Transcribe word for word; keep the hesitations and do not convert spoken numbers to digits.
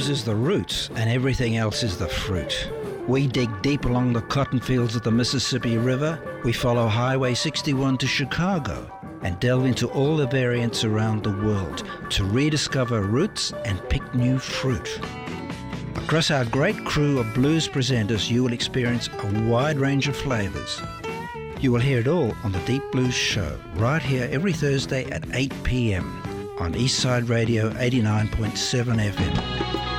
blues is the root and everything else is the fruit. We dig deep along the cotton fields of the Mississippi River. We follow Highway sixty-one to Chicago and delve into all the variants around the world to rediscover roots and pick new fruit. Across our great crew of blues presenters, you will experience a wide range of flavours. You will hear it all on the Deep Blues Show, right here every Thursday at eight p m on Eastside Radio eighty-nine point seven F M.